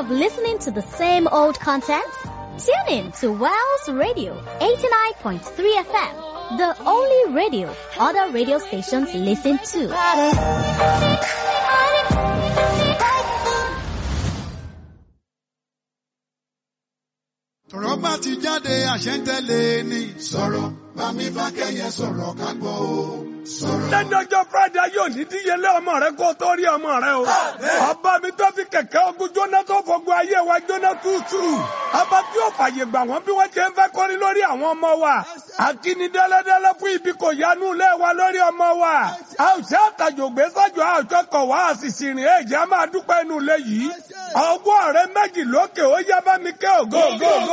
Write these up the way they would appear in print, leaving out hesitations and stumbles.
of listening to the same old content? Tune in to Wells Radio 89.3 FM, the only radio other radio stations listen to. Tọ̀rọ̀ bá ti jáde àṣẹ ń tẹ̀lé ni. Sọ̀rọ̀ bá mi bá kẹ́yẹ sọ̀rọ̀ ká gbọ́ o. Sọ̀rọ̀. Lẹ́nu ọjọ́ Friday yóò ní díyelé ọmọ rẹ kó tó rí ọmọ rẹ o. Ọba mi tó fi kẹ̀kẹ́ ogun jóná tó fogun ayé wa jóná tútù. Ọba tí yóò fàyè gbà wọ́n bí wọ́n ṣe ń fẹ́ kórí lórí àwọn ọmọ wa. Akíní dẹ́lẹ́dẹ́lẹ́ fún ibi kò yánú ilé wa lórí ọmọ wa. A ò ṣe àtàjògbé sọ́jọ́ a ò jọkọ̀ wá àṣìṣì rìn èjì a máa dúpẹ́ inú ilé yìí. Ọwọ́ rẹ méjì lókè ó yá bá mi ké ògo.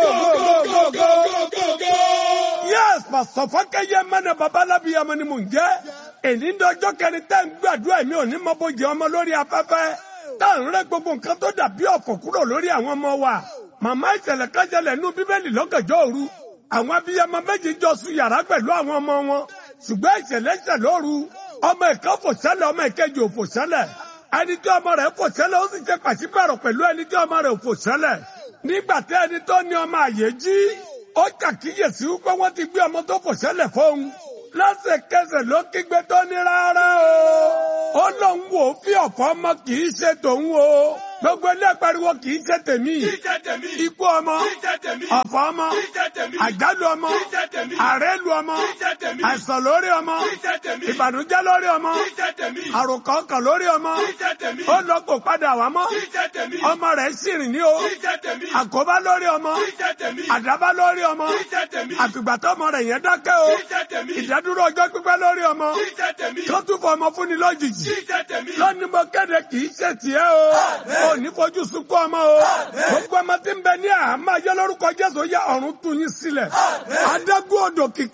Yes, Pastor Fákẹ́yẹ mẹ́nà babalábí ọmọ ni mò ń jẹ́. Èní ní ọjọ́ kẹrin tẹ́ ń gbàdúrà mi ò ní mọ bójì ọmọ lórí afẹ́fẹ́. Tá à ń rẹ́ gbogbo nǹkan tó dàbí ọ̀fọ̀ kúrò lórí àwọn ọmọ wa. Màmá ìṣẹ̀lẹ̀ kan ṣẹlẹ̀ nínú Bíbélì lọ́gànjọ́ òru. Àwọn abiyamọ méjì jọ sùn yàrá pẹ̀lú àwọn ọmọ wọn. Ṣùgbọ́n ìṣẹ̀lẹ̀ ṣẹ̀ lóru. Ọmọ ìkan fò sẹ́lẹ̀, ọmọ ìkejì ò fò sẹ́lẹ̀. Ẹni tí ọmọ rẹ̀ fò sẹ́lẹ̀ ó sì ṣe pàṣípàrọ̀ pẹ̀lú ẹni tí ọmọ rẹ̀ ò fò sẹ́lẹ̀. Nígbà tí ẹni tó ní ọmọ àyè jí, ó ṣàkíyèsí wípé wọ́n ti gbé ọmọ tó fò sẹ́lẹ̀ fóun. Lẹ́sẹ̀kẹsẹ̀ ló kígbe tó ní rárá o. Ó lóun wò ó fi ọ̀fọ̀ ọmọ kì í ṣe tòun o. Gbogbo ilé pariwo kì í ṣe tèmi. Ikú ọmọ, ọ̀fọ̀ ọmọ, àjálù ọmọ, àrélù ọmọ, àìsàn lórí ọmọ, ìbànújẹ́ lórí ọmọ, àròkọ ọkàn lórí ọmọ. Ó lọ kò padà wá mọ́. Ọmọ rẹ̀ sì rìn ní o. Àkóbá lórí ọmọ, àdábá lórí ọmọ, àfìgbà tó ọmọ rẹ̀ yẹn dákẹ́ o. Ìdádúró ọjọ́ pípẹ́ lórí ọmọ. Tó tún fọ ọmọ fúnni lójijì. Lónìí mo kéde kì í ṣe tiẹ̀ o. Ò ní fojú sunkún ọmọ o. Gbogbo ọmọ tí ń bẹ ní àhámọ́ ayé lórúkọ Jésù yá ọ̀run tú yín sílẹ̀. Adágún odò kìkì.